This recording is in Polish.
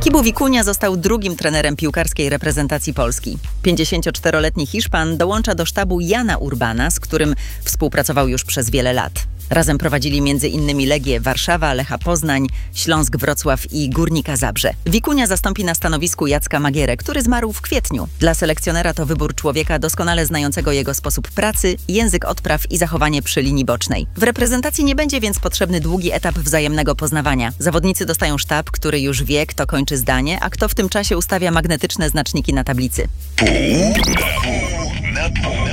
Thibaut Vicuña został drugim trenerem piłkarskiej reprezentacji Polski. 54-letni Hiszpan dołącza do sztabu Jana Urbana, z którym współpracował już przez wiele lat. Razem prowadzili m.in. Legię Warszawa, Lecha Poznań, Śląsk Wrocław i Górnika Zabrze. Vicuña zastąpi na stanowisku Jacka Magierę, który zmarł w kwietniu. Dla selekcjonera to wybór człowieka doskonale znającego jego sposób pracy, język odpraw i zachowanie przy linii bocznej. W reprezentacji nie będzie więc potrzebny długi etap wzajemnego poznawania. Zawodnicy dostają sztab, który już wie, kto kończy zdanie, a kto w tym czasie ustawia magnetyczne znaczniki na tablicy. Pół na pół.